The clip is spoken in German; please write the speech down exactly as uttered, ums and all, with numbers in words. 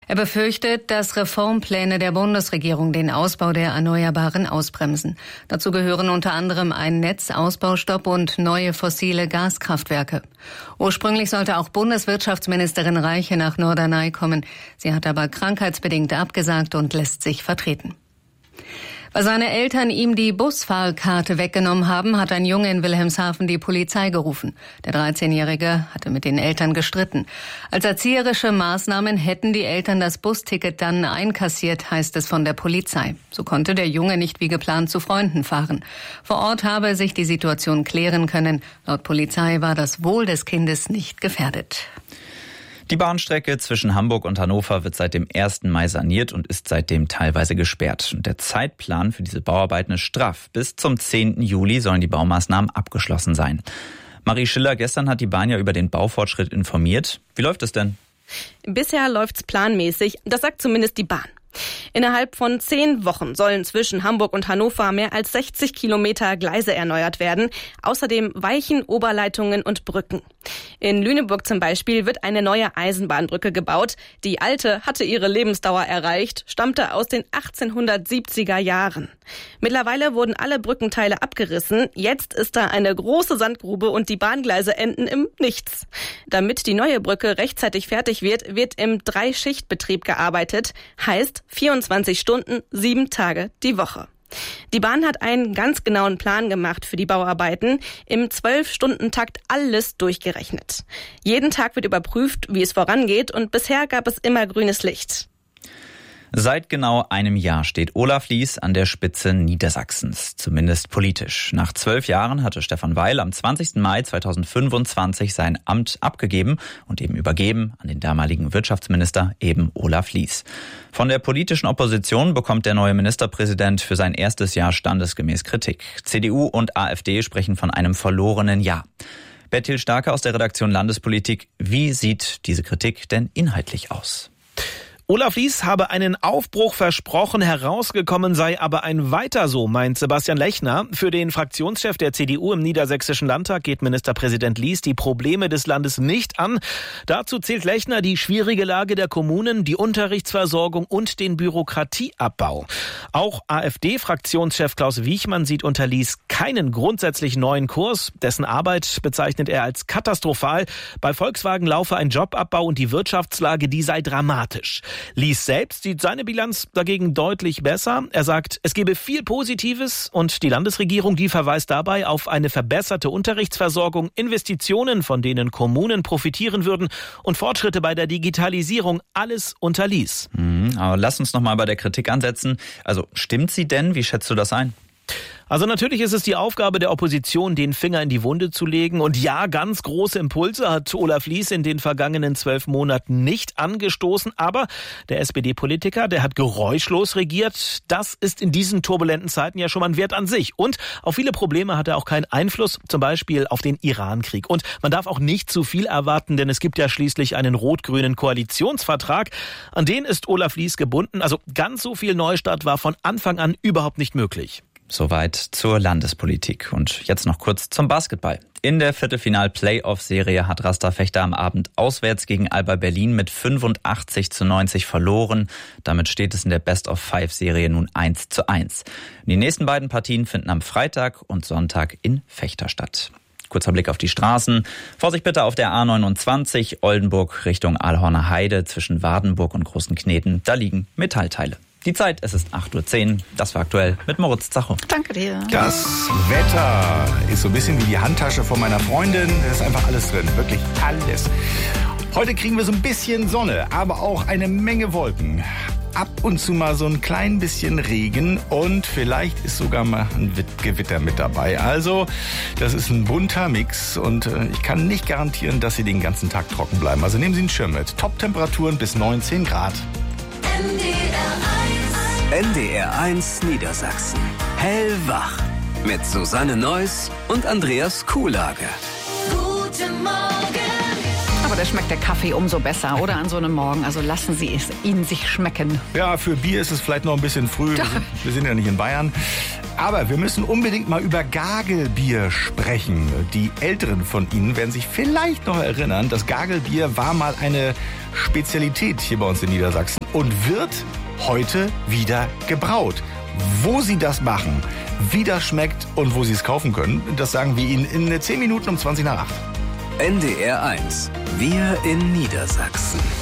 Er befürchtet, dass Reformpläne der Bundesregierung den Ausbau der Erneuerbaren ausbremsen. Dazu gehören unter anderem ein Netzausbaustopp und neue fossile Gaskraftwerke. Ursprünglich sollte auch Bundeswirtschaftsministerin Reiche nach Norderney kommen. Sie hat aber krankheitsbedingt abgesagt und lässt sich vertreten. Weil seine Eltern ihm die Busfahrkarte weggenommen haben, hat ein Junge in Wilhelmshaven die Polizei gerufen. Der dreizehnjährige hatte mit den Eltern gestritten. Als erzieherische Maßnahmen hätten die Eltern das Busticket dann einkassiert, heißt es von der Polizei. So konnte der Junge nicht wie geplant zu Freunden fahren. Vor Ort habe sich die Situation klären können. Laut Polizei war das Wohl des Kindes nicht gefährdet. Die Bahnstrecke zwischen Hamburg und Hannover wird seit dem ersten Mai saniert und ist seitdem teilweise gesperrt. Und der Zeitplan für diese Bauarbeiten ist straff. Bis zum zehnten Juli sollen die Baumaßnahmen abgeschlossen sein. Marie Schiller, gestern hat die Bahn ja über den Baufortschritt informiert. Wie läuft es denn? Bisher läuft's planmäßig. Das sagt zumindest die Bahn. Innerhalb von zehn Wochen sollen zwischen Hamburg und Hannover mehr als sechzig Kilometer Gleise erneuert werden. Außerdem Weichen, Oberleitungen und Brücken. In Lüneburg zum Beispiel wird eine neue Eisenbahnbrücke gebaut. Die alte hatte ihre Lebensdauer erreicht, stammte aus den achtzehnhundertsiebziger Jahren. Mittlerweile wurden alle Brückenteile abgerissen. Jetzt ist da eine große Sandgrube und die Bahngleise enden im Nichts. Damit die neue Brücke rechtzeitig fertig wird, wird im Drei-Schicht-Betrieb gearbeitet. Heißt vierundzwanzig Stunden, sieben Tage die Woche. Die Bahn hat einen ganz genauen Plan gemacht für die Bauarbeiten, im zwölf-Stunden-Takt alles durchgerechnet. Jeden Tag wird überprüft, wie es vorangeht, und bisher gab es immer grünes Licht. Seit genau einem Jahr steht Olaf Lies an der Spitze Niedersachsens, zumindest politisch. Nach zwölf Jahren hatte Stefan Weil am zwanzigsten Mai zweitausendfünfundzwanzig sein Amt abgegeben und eben übergeben an den damaligen Wirtschaftsminister, eben Olaf Lies. Von der politischen Opposition bekommt der neue Ministerpräsident für sein erstes Jahr standesgemäß Kritik. C D U und AfD sprechen von einem verlorenen Jahr. Bertil Starke aus der Redaktion Landespolitik. Wie sieht diese Kritik denn inhaltlich aus? Olaf Lies habe einen Aufbruch versprochen, herausgekommen sei aber ein Weiter so, meint Sebastian Lechner. Für den Fraktionschef der C D U im Niedersächsischen Landtag geht Ministerpräsident Lies die Probleme des Landes nicht an. Dazu zählt Lechner die schwierige Lage der Kommunen, die Unterrichtsversorgung und den Bürokratieabbau. Auch AfD-Fraktionschef Klaus Wiechmann sieht unter Lies keinen grundsätzlich neuen Kurs. Dessen Arbeit bezeichnet er als katastrophal. Bei Volkswagen laufe ein Jobabbau und die Wirtschaftslage, die sei dramatisch. Lies selbst sieht seine Bilanz dagegen deutlich besser. Er sagt, es gebe viel Positives und die Landesregierung, die verweist dabei auf eine verbesserte Unterrichtsversorgung, Investitionen, von denen Kommunen profitieren würden und Fortschritte bei der Digitalisierung, alles unter Lies. Mhm, aber lass uns noch mal bei der Kritik ansetzen. Also stimmt sie denn? Wie schätzt du das ein? Also natürlich ist es die Aufgabe der Opposition, den Finger in die Wunde zu legen. Und ja, ganz große Impulse hat Olaf Lies in den vergangenen zwölf Monaten nicht angestoßen. Aber der S P D-Politiker, der hat geräuschlos regiert. Das ist in diesen turbulenten Zeiten ja schon mal ein Wert an sich. Und auf viele Probleme hat er auch keinen Einfluss, zum Beispiel auf den Iran-Krieg. Und man darf auch nicht zu viel erwarten, denn es gibt ja schließlich einen rot-grünen Koalitionsvertrag. An den ist Olaf Lies gebunden. Also ganz so viel Neustart war von Anfang an überhaupt nicht möglich. Soweit zur Landespolitik. Und jetzt noch kurz zum Basketball. In der Viertelfinal-Playoff-Serie hat Rasta Fechter am Abend auswärts gegen Alba Berlin mit fünfundachtzig zu neunzig verloren. Damit steht es in der Best-of-Five-Serie nun eins zu eins. Die nächsten beiden Partien finden am Freitag und Sonntag in Fechter statt. Kurzer Blick auf die Straßen. Vorsicht bitte auf der A neunundzwanzig Oldenburg Richtung Aalhorner Heide zwischen Wardenburg und Großenkneten. Da liegen Metallteile. Die Zeit, es ist acht Uhr zehn. Das war aktuell mit Moritz Zacho. Danke dir. Das Wetter ist so ein bisschen wie die Handtasche von meiner Freundin. Da ist einfach alles drin, wirklich alles. Heute kriegen wir so ein bisschen Sonne, aber auch eine Menge Wolken. Ab und zu mal so ein klein bisschen Regen und vielleicht ist sogar mal ein Gewitter mit dabei. Also, das ist ein bunter Mix und ich kann nicht garantieren, dass Sie den ganzen Tag trocken bleiben. Also nehmen Sie einen Schirm mit. Top-Temperaturen bis neunzehn Grad. N D R eins Niedersachsen. Hellwach. Mit Susanne Neuss und Andreas Kuhlage. Guten Morgen. Aber da schmeckt der Kaffee umso besser, oder an so einem Morgen. Also lassen Sie es ihn sich schmecken. Ja, für Bier ist es vielleicht noch ein bisschen früh. Wir sind, wir sind ja nicht in Bayern. Aber wir müssen unbedingt mal über Gagelbier sprechen. Die Älteren von Ihnen werden sich vielleicht noch erinnern, das Gagelbier war mal eine Spezialität hier bei uns in Niedersachsen und wird heute wieder gebraut. Wo Sie das machen, wie das schmeckt und wo Sie es kaufen können, das sagen wir Ihnen in zehn Minuten um zwanzig nach acht. N D R eins. Wir in Niedersachsen.